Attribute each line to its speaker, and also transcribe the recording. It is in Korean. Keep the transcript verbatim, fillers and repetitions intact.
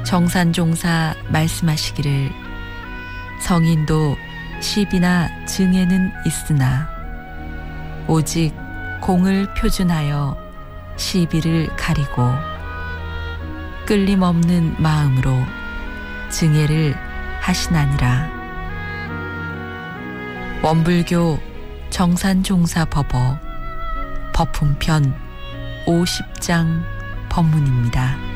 Speaker 1: 정산종사 말씀하시기를 성인도 시비나 증에는 있으나 오직 공을 표준하여 시비를 가리고 끌림없는 마음으로 증예를 하시나니라. 원불교 정산종사법어 법풍편 오십 장 법문입니다.